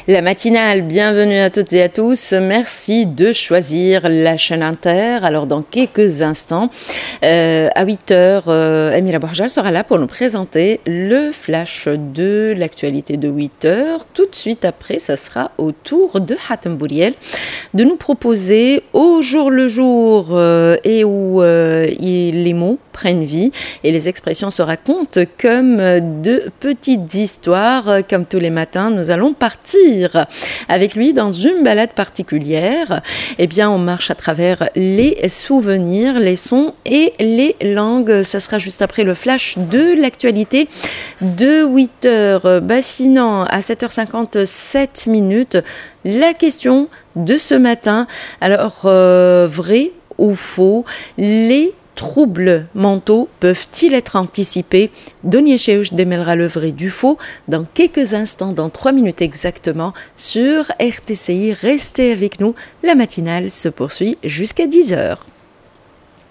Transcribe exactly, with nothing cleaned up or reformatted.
La matinale, bienvenue à toutes et à tous. Merci de choisir la chaîne Inter. Alors dans quelques instants, euh, à huit heures, euh, Amira Bouhajjal sera là pour nous présenter le flash de l'actualité de huit heures. Tout de suite après, ça sera au tour de Hatem Bouriel de nous proposer au jour le jour euh, et où euh, il, les mots prennent vie et les expressions se racontent comme de petites histoires. Comme tous les matins, nous allons partir avec lui dans une balade particulière. Eh bien, on marche à travers les souvenirs, les sons et les langues. Ça sera juste après le flash de l'actualité de huit heures. Bassinant à sept heures cinquante-sept minutes. La question de ce matin. Alors, euh, vrai ou faux, les troubles mentaux peuvent-ils être anticipés? Donier Cheuch démêlera le vrai du faux dans quelques instants, dans trois minutes exactement, sur R T C I. Restez avec nous, la matinale se poursuit jusqu'à dix heures.